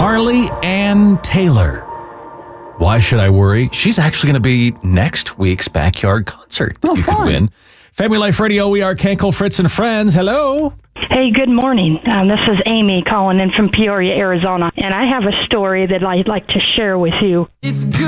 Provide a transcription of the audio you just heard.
Carly Ann Taylor. Why should I worry? She's actually going to be next week's backyard concert. Oh, you fun. could win. Family Life Radio, we are Kenkel, Fritz, and Friends. Hello. Hey, good morning. This is Amy calling in from Peoria, Arizona, and I have a story that I'd like to share with you. It's good.